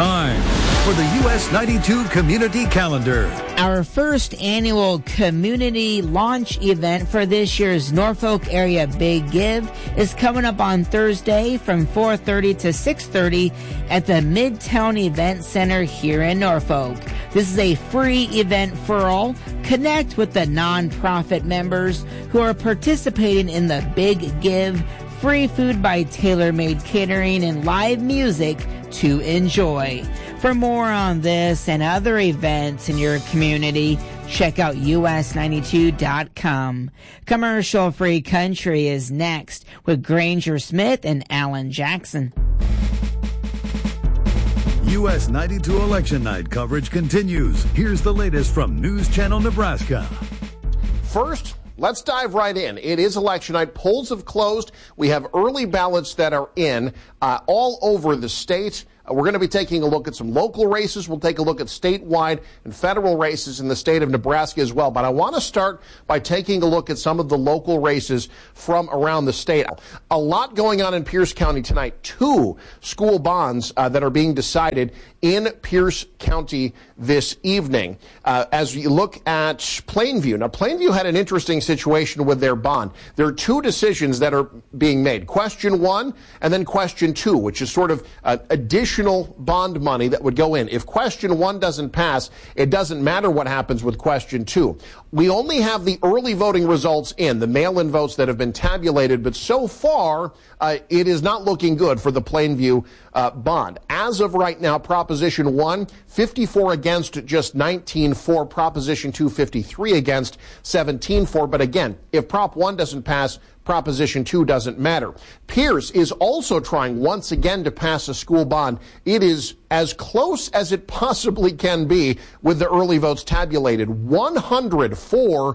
time for the US 92 Community Calendar. Our first annual community launch event for this year's Norfolk Area Big Give is coming up on Thursday from 4:30 to 6:30 at the Midtown Event Center here in Norfolk. This is a free event for all. Connect with the nonprofit members who are participating in the Big Give. Free food by TaylorMade Catering and live music to enjoy. For more on this and other events in your community, check out us92.com. Commercial Free Country is next with Granger Smith and Alan Jackson. US 92 Election Night coverage continues. Here's the latest from News Channel Nebraska. First, let's dive right in. It is election night. Polls have closed. We have early ballots that are in all over the state. We're going to be taking a look at some local races. We'll take a look at statewide and federal races in the state of Nebraska as well. But I want to start by taking a look at some of the local races from around the state. A lot going on in Pierce County tonight. 2 school bonds that are being decided in Pierce County this evening. As you look at Plainview. Now, Plainview had an interesting situation with their bond. There are 2 decisions that are being made. Question 1 and then question 2, which is sort of additional bond money that would go in. If question 1 doesn't pass, it doesn't matter what happens with question 2. We only have the early voting results in, the mail-in votes that have been tabulated, but so far, it is not looking good for the Plainview bond. As of right now, Proposition 1, 54 against, just 19 for. Proposition 2, 53 against, 17 for. But again, if Prop 1 doesn't pass, Proposition 2 doesn't matter. Pierce is also trying once again to pass a school bond. It is as close as it possibly can be with the early votes tabulated. 100 for,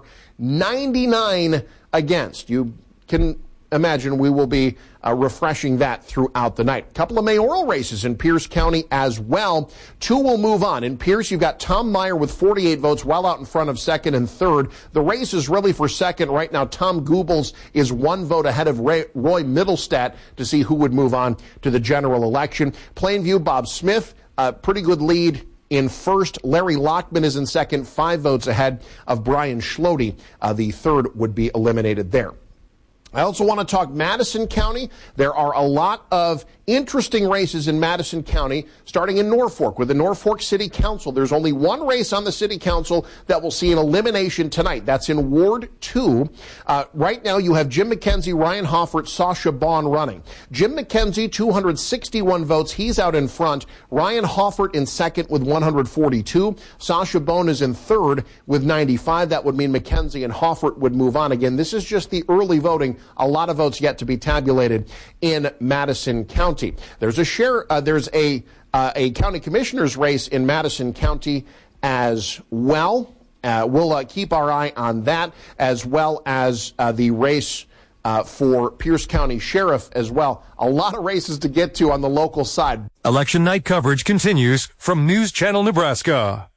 99 against. You can imagine we will be refreshing that throughout the night. A couple of mayoral races in Pierce County as well. 2 will move on. In Pierce, you've got Tom Meyer with 48 votes, well out in front of second and third. The race is really for second right now. Tom Goebbels is 1 vote ahead of Roy Middlestat to see who would move on to the general election. Plainview, Bob Smith, a pretty good lead in first. Larry Lockman is in second, 5 votes ahead of Brian Schlote. The third would be eliminated there. I also want to talk Madison County. There are a lot of interesting races in Madison County, starting in Norfolk with the Norfolk City Council. There's only 1 race on the City Council that will see an elimination tonight. That's in Ward 2. Right now, you have Jim McKenzie, Ryan Hoffert, Sasha Bond running. Jim McKenzie, 261 votes. He's out in front. Ryan Hoffert in second with 142. Sasha Bond is in third with 95. That would mean McKenzie and Hoffert would move on again. This is just the early voting. A lot of votes yet to be tabulated in Madison County. There's a county commissioner's race in Madison County as well. We'll keep our eye on that, as well as the race for Pierce County Sheriff as well. A lot of races to get to on the local side. Election night coverage continues from News Channel Nebraska.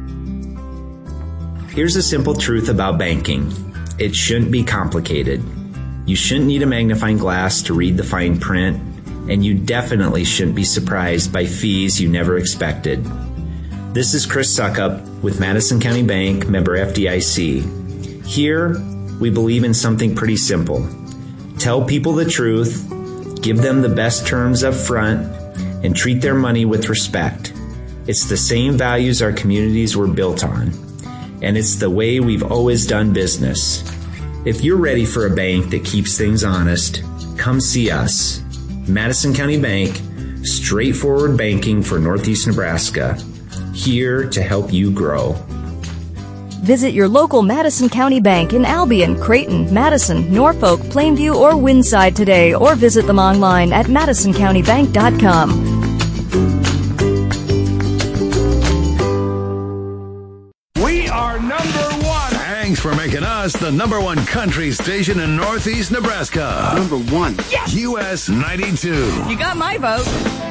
Here's a simple truth about banking. It shouldn't be complicated. You shouldn't need a magnifying glass to read the fine print, and you definitely shouldn't be surprised by fees you never expected. This is Chris Suckup with Madison County Bank, member FDIC. Here, we believe in something pretty simple. Tell people the truth, give them the best terms up front, and treat their money with respect. It's the same values our communities were built on, and it's the way we've always done business. If you're ready for a bank that keeps things honest, come see us. Madison County Bank, straightforward banking for Northeast Nebraska. Here to help you grow. Visit your local Madison County Bank in Albion, Creighton, Madison, Norfolk, Plainview, or Windside today, or visit them online at madisoncountybank.com. We are number 1. Thanks for making us the number 1 country station in Northeast Nebraska. Number 1. Yes! US 92. You got my vote.